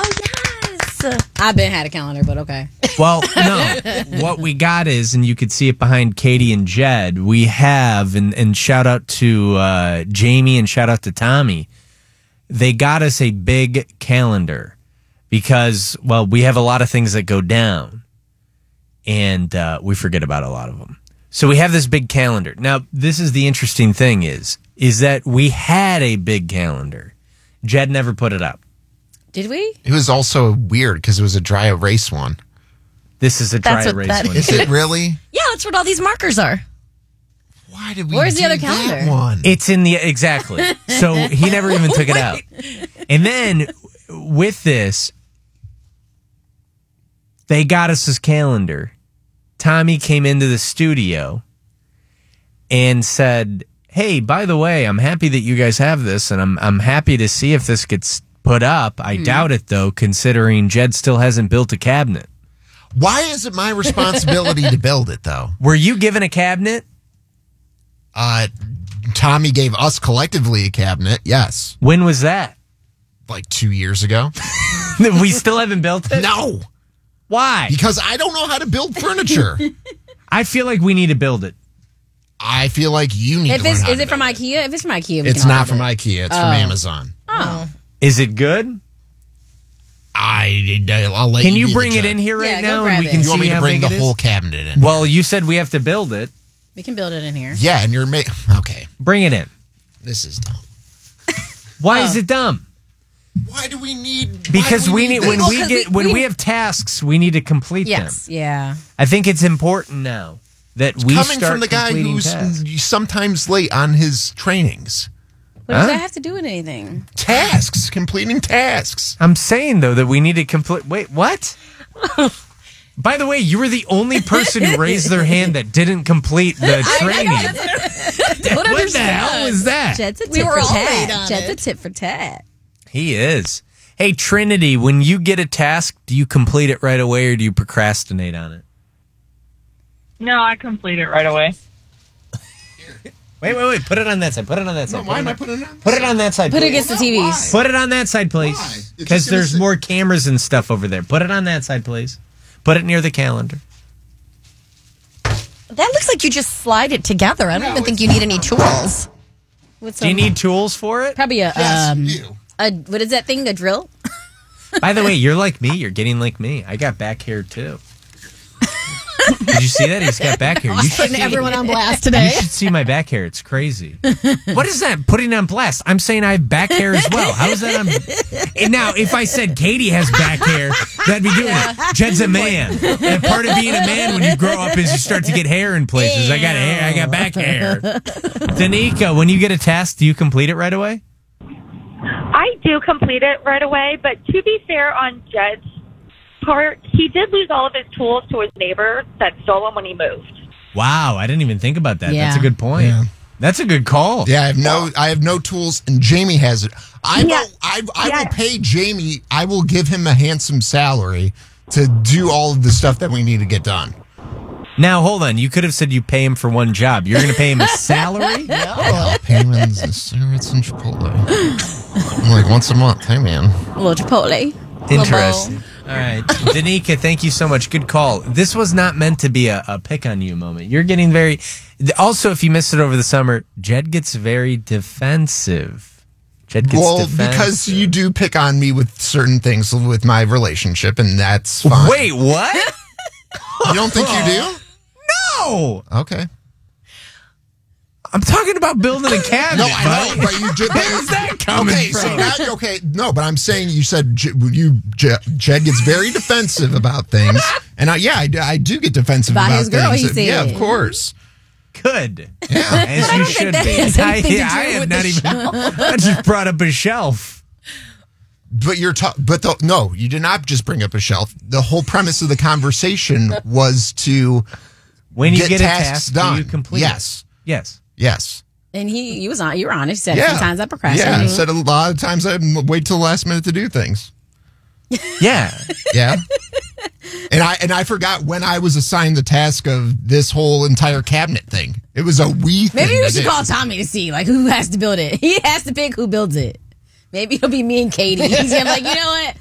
Oh, yes. I've been had a calendar, but okay. Well, no. What we got is, and you could see it behind Katie and Jed, we have, and shout out to Jamie and shout out to Tommy, they got us a big calendar because, well, we have a lot of things that go down, and we forget about a lot of them. So we have this big calendar. Now, this is the interesting thing is that we had a big calendar. Jed never put it up. Did we? It was also weird because it was a dry erase one. This is a dry erase one. Is it really? Yeah, that's what all these markers are. Why did we Where's do the other that calendar? one? It's in the, exactly. So he never even took it out. And then with this, they got us this calendar. Tommy came into the studio and said, hey, by the way, I'm happy that you guys have this, and I'm happy to see if this gets put up. I doubt it, though, considering Jed still hasn't built a cabinet. Why is it my responsibility to build it, though? Were you given a cabinet? Tommy gave us collectively a cabinet, yes. When was that? Like 2 years ago. We still haven't built it? No. Why? Because I don't know how to build furniture. I feel like we need to build it. I feel like you need to learn how to Is it from build IKEA? If it's from IKEA, we It's can not order from it. IKEA. It's from Amazon. Oh. Is it good? I'll let Can you you be bring the it judge. in here right Yeah, go now grab and we it. can You see want me to how bring big the it is? whole cabinet in? Well, you said we have to build it. We can build it in here. Yeah, and you're okay. Bring it in. This is dumb. Why is it dumb? Why do we need? Because we need when this? we have tasks, we need to complete Yes. them. Yeah. I think it's important now that we Coming start from the guy completing who's tasks. sometimes late on his trainings. What does that have to do with anything? Tasks, completing tasks. I'm saying though that we need to complete. Wait, what? By the way, you were the only person who raised their hand that didn't complete the training. What the hell was that? Jed's a tit We were for all tat. late on Jed's a it. tit for tat. He is. Hey, Trinity, when you get a task, do you complete it right away or do you procrastinate on it? No, I complete it right away. Wait. Put it on that side. Put it on that side. Why am I putting it on? Put it on that side. Put it please. against the TVs. Put it on that side, Why? please. It's Because just gonna there's sit- more cameras and stuff over there. Put it on that side, please. Put it near the calendar. That looks like you just slide it together. I don't even think you need any tools. What's Do you need tools for it? probably a Yes, you do. what is that thing? A drill? By the way, you're like me. You're getting like me. I got back hair too. Did you see that? He's got back hair. You should Putting see, everyone on blast you today. should see my back hair. It's crazy. What is that? Putting it on blast. I'm saying I have back hair as well. How is that on? And now, if I said Katie has back hair, that'd be doing it. Jed's a man. And part of being a man when you grow up is you start to get hair in places. I got hair. I got back hair. Danica, when you get a task, do you complete it right away? I do complete it right away, but to be fair on Jed's part, he did lose all of his tools to his neighbor that stole them when he moved. Wow, I didn't even think about that. Yeah. That's a good point. Yeah. That's a good call. Yeah, I have no tools, and Jamie has it. I will Yes. pay Jamie. I will give him a handsome salary to do all of the stuff that we need to get done. Now, hold on. You could have said you pay him for one job. You're going to pay him a salary? I'll pay him in cigarettes and Chipotle. Like once a month. Hey, man. A little Chipotle. Interesting. All right. Danica, thank you so much. Good call. This was not meant to be a pick on you moment. You're getting very... Also, if you missed it over the summer, Jed gets very defensive. Jed gets defensive. Because you do pick on me with certain things with my relationship, and that's fine. Wait, what? You don't think you do? No! Okay. I'm talking about building a cabinet. No, I know, but you just... Where's that coming okay, from? So now, no, but I'm saying you said Jed gets very defensive about things, and I do get defensive About about his girl, things. he Yeah, said. of course. Good. Yeah. As you should that be. has anything to do I have with not the even... I just brought up a shelf. But no, you did not just bring up a shelf. The whole premise of the conversation was to When you get a tasks task, done. do you complete Yes. it? Yes. Yes. And you were honest. You said sometimes I Yeah, procrastinate. I said a lot of times I wait till the last minute to do things. Yeah. Yeah. And I forgot when I was assigned the task of this whole entire cabinet thing. It was a thing. Maybe we I should did. call Tommy to see who has to build it. He has to pick who builds it. Maybe it'll be me and Katie. I'm like, you know what?